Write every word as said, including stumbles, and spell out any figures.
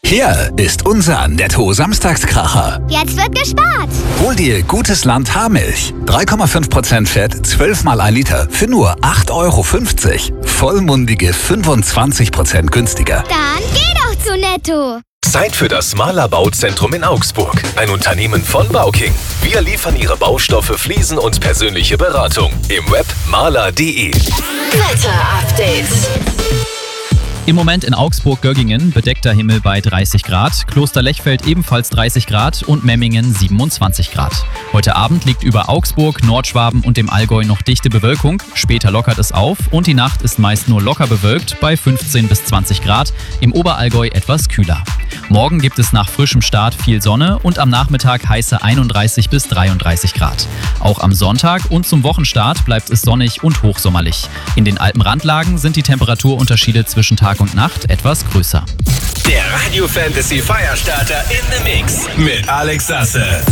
Hier ist unser Netto-Samstagskracher. Jetzt wird gespart. Hol dir Gutes Land Haarmilch. drei Komma fünf Prozent Fett, zwölf mal ein Liter für nur acht Euro fünfzig. Vollmundige fünfundzwanzig Prozent günstiger. Dann geh doch zu Netto. Zeit für das Maler Bauzentrum in Augsburg. Ein Unternehmen von Bauking. Wir liefern Ihre Baustoffe, Fliesen und persönliche Beratung. Im Web maler punkt de. Wetter-Update. Im Moment in Augsburg-Göggingen bedeckter Himmel bei dreißig Grad, Kloster-Lechfeld ebenfalls dreißig Grad und Memmingen siebenundzwanzig Grad. Heute Abend liegt über Augsburg, Nordschwaben und dem Allgäu noch dichte Bewölkung. Später lockert es auf und die Nacht ist meist nur locker bewölkt bei fünfzehn bis zwanzig Grad, im Oberallgäu etwas kühler. Morgen gibt es nach frischem Start viel Sonne und am Nachmittag heiße einunddreißig bis dreiunddreißig Grad. Auch am Sonntag und zum Wochenstart bleibt es sonnig und hochsommerlich. In den Alpenrandlagen sind die Temperaturunterschiede zwischen Tag und Nacht etwas größer. Der Radio Fantasy Feierstarter in the Mix mit Alex Sasse.